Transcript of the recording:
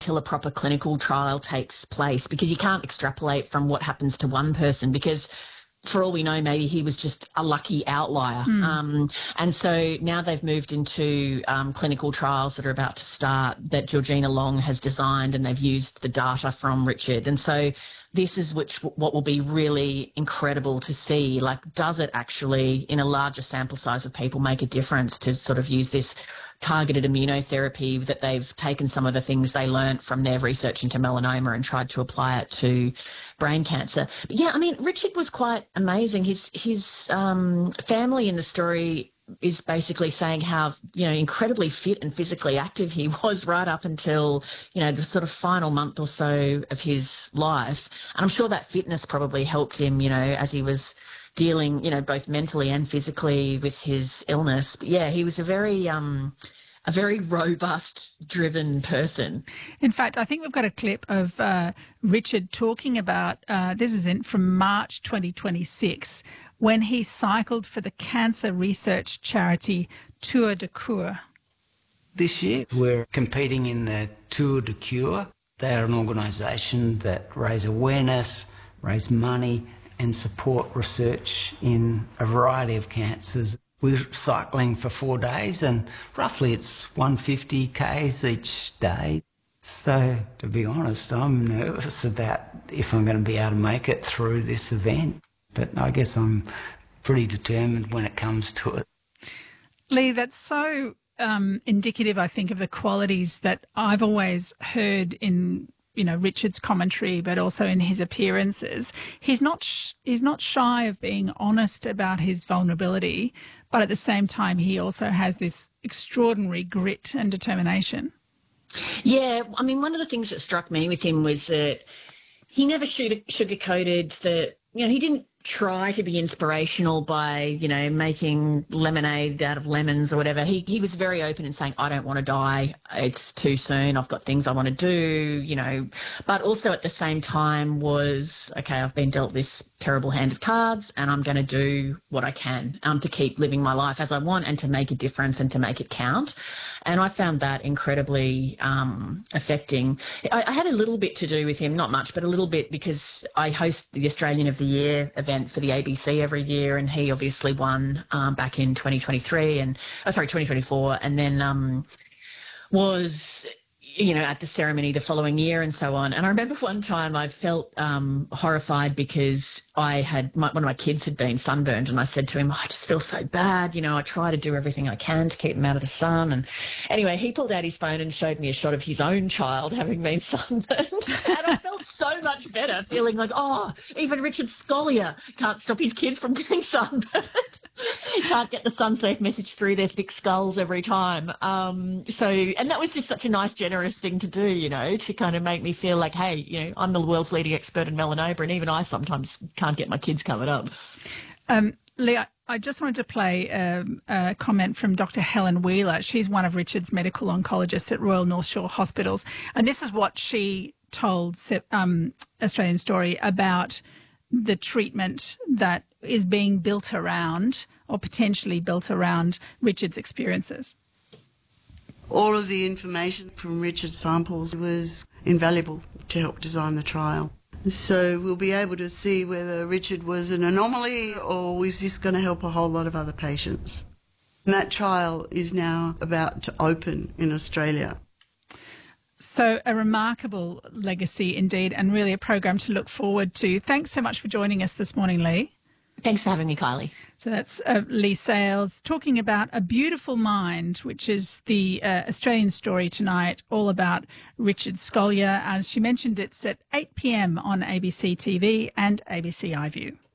till a proper clinical trial takes place, because you can't extrapolate from what happens to one person, because for all we know, maybe he was just a lucky outlier. And so now they've moved into clinical trials that are about to start that Georgina Long has designed, and they've used the data from Richard. And so this is what will be really incredible to see. Like, does it actually, in a larger sample size of people, make a difference to sort of use this targeted immunotherapy, that they've taken some of the things they learnt from their research into melanoma and tried to apply it to brain cancer. But yeah, I mean, Richard was quite amazing. His family in the story is basically saying how, incredibly fit and physically active he was right up until, the sort of final month or so of his life. And I'm sure that fitness probably helped him, as he was dealing, both mentally and physically with his illness. But yeah, he was a very robust, driven person. In fact, I think we've got a clip of Richard talking about, this is from March 2026, when he cycled for the cancer research charity Tour de Cure. This year we're competing in the Tour de Cure. They're an organisation that raise awareness, raise money and support research in a variety of cancers. We're cycling for 4 days and roughly it's 150 k's each day. So, to be honest, I'm nervous about if I'm going to be able to make it through this event. But I guess I'm pretty determined when it comes to it. Lee, that's so indicative, I think, of the qualities that I've always heard in Richard's commentary, but also in his appearances. He's not shy of being honest about his vulnerability, but at the same time, he also has this extraordinary grit and determination. Yeah, I mean, one of the things that struck me with him was that he never sugarcoated that, he didn't try to be inspirational by, making lemonade out of lemons or whatever. He was very open in saying, I don't want to die. It's too soon. I've got things I want to do, but also at the same time was, okay, I've been dealt this terrible hand of cards and I'm going to do what I can to keep living my life as I want and to make a difference and to make it count. And I found that incredibly affecting. I had a little bit to do with him, not much, but a little bit, because I host the Australian of the Year event for the ABC every year, and he obviously won back in 2024, and then was at the ceremony the following year and so on. And I remember one time I felt horrified because I had one of my kids had been sunburned, and I said to him, I just feel so bad. I try to do everything I can to keep them out of the sun. And anyway, he pulled out his phone and showed me a shot of his own child having been sunburned. And I felt so much better, feeling like, even Richard Scolyer can't stop his kids from getting sunburned. Can't get the sun-safe message through their thick skulls every time. And that was just such a nice, generous thing to do, to kind of make me feel like, hey, I'm the world's leading expert in melanoma, and even I sometimes can't get my kids covered up. Lee, I just wanted to play a comment from Dr. Helen Wheeler. She's one of Richard's medical oncologists at Royal North Shore Hospitals, and this is what she told Australian Story about the treatment that is being built around, or potentially built around, Richard's experiences. All of the information from Richard's samples was invaluable to help design the trial. So we'll be able to see whether Richard was an anomaly or was this going to help a whole lot of other patients. And that trial is now about to open in Australia. So a remarkable legacy indeed, and really a program to look forward to. Thanks so much for joining us this morning, Lee. Thanks for having me, Kylie. So that's Lee Sales talking about A Beautiful Mind, which is the Australian Story tonight, all about Richard Scolyer. As she mentioned, it's at 8 p.m. on ABC TV and ABC iView.